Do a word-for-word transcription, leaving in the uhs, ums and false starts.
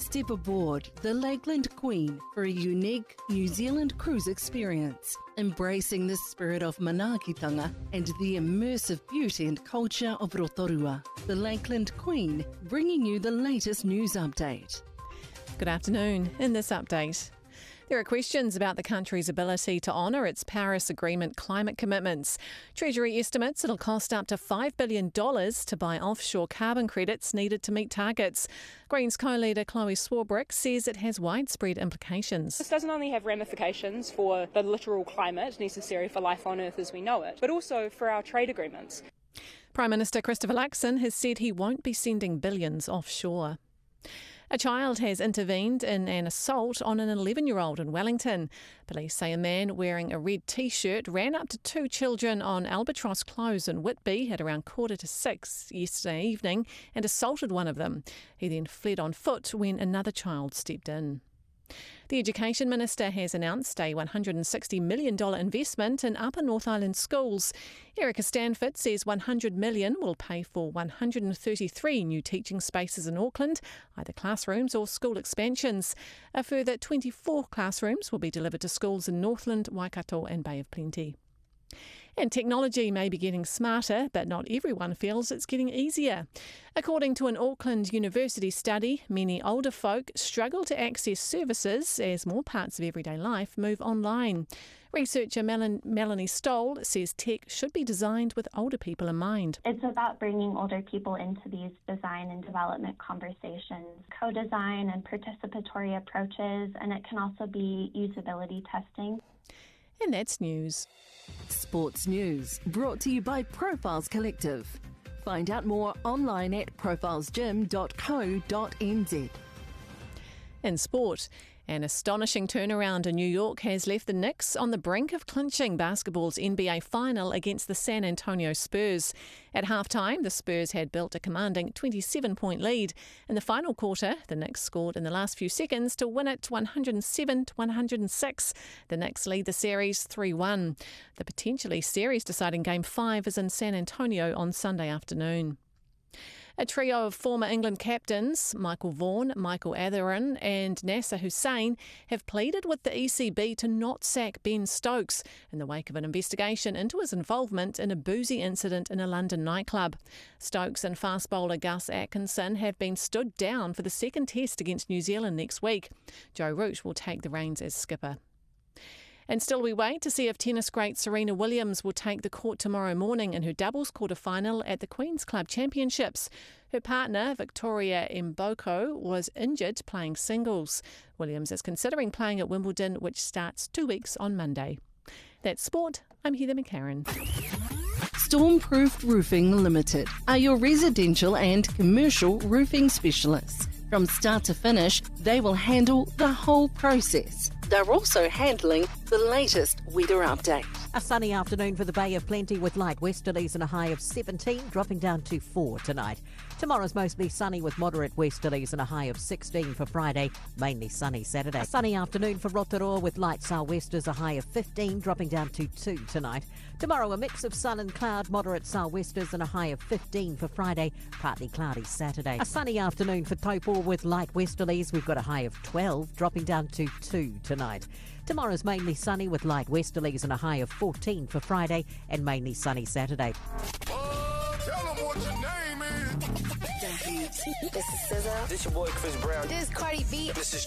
step aboard the Lakeland Queen for a unique New Zealand cruise experience, embracing the spirit of manaakitanga and the immersive beauty and culture of Rotorua. The Lakeland Queen, bringing you the latest news update. Good afternoon. In this update, there are questions about the country's ability to honour its Paris Agreement climate commitments. Treasury estimates it'll cost up to five billion dollars to buy offshore carbon credits needed to meet targets. Greens co-leader Chloe Swarbrick says it has widespread implications. This doesn't only have ramifications for the literal climate necessary for life on Earth as we know it, but also for our trade agreements. Prime Minister Christopher Luxon has said he won't be sending billions offshore. A child has intervened in an assault on an eleven-year-old in Wellington. Police say a man wearing a red T-shirt ran up to two children on Albatross Close in Whitby at around quarter to six yesterday evening and assaulted one of them. He then fled on foot when another child stepped in. The Education Minister has announced a one hundred sixty million dollars investment in Upper North Island schools. Erica Stanford says one hundred million dollars will pay for one hundred thirty-three new teaching spaces in Auckland, either classrooms or school expansions. A further twenty-four classrooms will be delivered to schools in Northland, Waikato and Bay of Plenty. And technology may be getting smarter, but not everyone feels it's getting easier. According to an Auckland University study, many older folk struggle to access services as more parts of everyday life move online. Researcher Mel- Melanie Stoll says tech should be designed with older people in mind. It's about bringing older people into these design and development conversations, co-design and participatory approaches, and it can also be usability testing. And that's news. Sports news brought to you by Profiles Collective. Find out more online at profiles gym dot co dot n z. In sport, an astonishing turnaround in New York has left the Knicks on the brink of clinching basketball's N B A final against the San Antonio Spurs. At halftime, the Spurs had built a commanding twenty-seven point lead. In the final quarter, the Knicks scored in the last few seconds to win it one hundred seven to one hundred six. The Knicks lead the series three one. The potentially series-deciding Game five is in San Antonio on Sunday afternoon. A trio of former England captains, Michael Vaughan, Michael Atherton and Nasser Hussain, have pleaded with the E C B to not sack Ben Stokes in the wake of an investigation into his involvement in a boozy incident in a London nightclub. Stokes and fast bowler Gus Atkinson have been stood down for the second test against New Zealand next week. Joe Root will take the reins as skipper. And still we wait to see if tennis great Serena Williams will take the court tomorrow morning in her doubles quarter-final at the Queen's Club Championships. Her partner, Victoria Mboko, was injured playing singles. Williams is considering playing at Wimbledon, which starts two weeks on Monday. That's sport. I'm Heather McCarran. Stormproof Roofing Limited are your residential and commercial roofing specialists. From start to finish, they will handle the whole process. They're also handling the latest weather update. A sunny afternoon for the Bay of Plenty with light westerlies and a high of seventeen, dropping down to four tonight. Tomorrow's mostly sunny with moderate westerlies and a high of sixteen for Friday, mainly sunny Saturday. A sunny afternoon for Rotorua with light sou'westers, a high of fifteen, dropping down to two tonight. Tomorrow a mix of sun and cloud, moderate sou'westers and a high of fifteen for Friday, partly cloudy Saturday. A sunny afternoon for Taupo with light westerlies. We've got a high of twelve, dropping down to two tonight. Tomorrow's mainly sunny with light westerlies and a high of fourteen for Friday and mainly sunny Saturday. Uh, tell them what your name is. This is S Z A. This your boy Chris Brown. This is Cardi B. This is